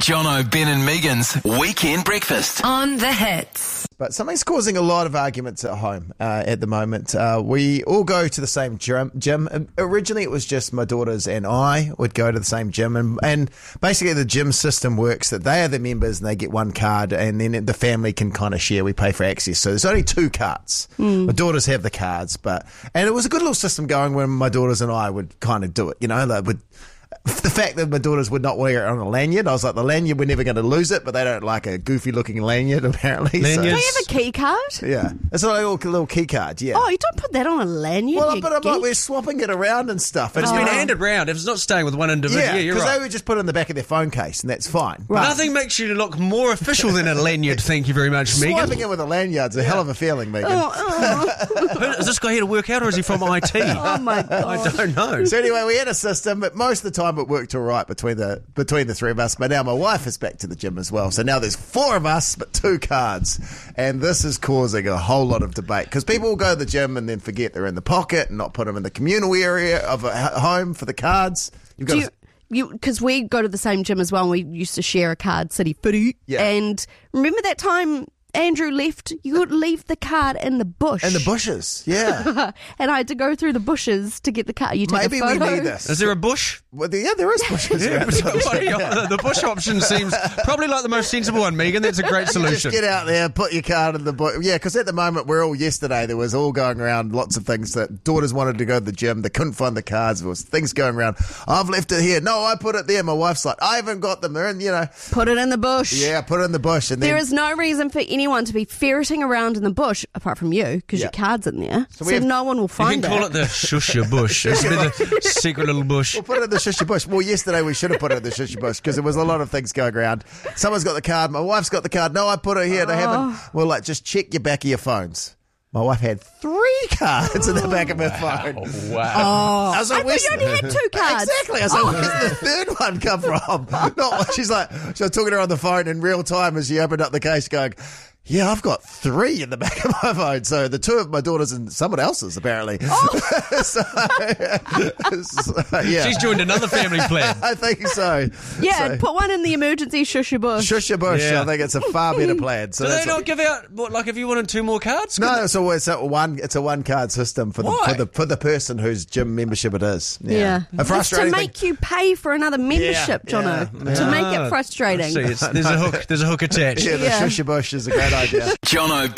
Jono, Ben and Megan's Weekend Breakfast. On the Hits. But something's causing a lot of arguments at home at the moment. We all go to the same gym. Originally, it was just my daughters and I would go to the same gym. And basically, the gym system works that they are the members and they get one card, and then the family can kind of share. We pay for access. So there's only 2 cards. My daughters have the cards. And it was a good little system going when my daughters and I would kind of do it. You know, they would. The fact that my daughters would not wear it on a lanyard, I was like, the lanyard, we're never going to lose it, but they don't like a goofy-looking lanyard, apparently. Lanyards. Do you have a key card? Yeah. It's like a little key card, yeah. Oh, you don't put that on a lanyard, Well, you but I'm like, geek. we're swapping it around and stuff. It's been handed round. If it's not staying with one individual, yeah, you're because right. they would just put it in the back of their phone case, and that's fine. Right. Nothing makes you look more official than a lanyard, thank you very much, Megan. Swiping it with a lanyard's a hell of a feeling, Megan. Is this guy here to work out, or is he from IT? Oh, my God. I don't know. So anyway, we had a system, but most of the time it worked all right between the 3 of us. But now my wife is back to the gym as well. So now there's 4 of us, but 2 cards. And this is causing a whole lot of debate because people will go to the gym and then forget they're in the pocket and not put them in the communal area of a home for the cards. You've got Because we go to the same gym as well, and we used to share a card, City Footy. Yeah. And remember that time Andrew left? You could leave the card in the bush. in the bushes, yeah. And I had to go through the bushes to get the card. You take Maybe a we photo. need this. Is there a bush? Well, yeah, there is bushes. Yeah, around. the bush option seems probably like the most sensible one, Megan. That's a great solution. Just get out there, put your card in the bush. Yeah, because at the moment, yesterday, there was all going around, lots of things that daughters wanted to go to the gym. They couldn't find the cards. There was things going around. I've left it here. No, I put it there. My wife's like, I haven't got them there. And, Put it in the bush. yeah, put it in the bush. And There then, is no reason for anyone to be ferreting around in the bush, apart from you, because Yeah. your card's in there. So So, we have- no one will You find can call it the shusha bush. It's the secret little bush. we'll put it in the shushy bush. Well, yesterday we should have put it in the shushy bush because there was a lot of things going around. Someone's got the card. My wife's got the card. No, I put it here. They haven't. Well, just check your back of your phones. My wife had 3 cards in the back of her phone. Wow. I was I like, thought where's you only had 2 cards. Exactly. I was like, where's the third one come from? Not, she's talking to her on the phone in real time as she opened up the case going, yeah, I've got 3 in the back of my phone. So the 2 of my daughters and someone else's, apparently. so, yeah. She's joined another family plan. I think so. Yeah, So, put one in the emergency shusha bush. Shusha bush. Yeah. I think it's a far better plan. So Do they that's not give out, like, if you wanted 2 more cards? no, it's always it's a 1 card system for Why? the person whose gym membership it is. Yeah. A It's to frustrating thing. make you pay for another membership, Yeah, Jono. yeah. To make Ah, it frustrating. See, there's a hook attached. Yeah, the Yeah. shusha bush is a great idea. Jono,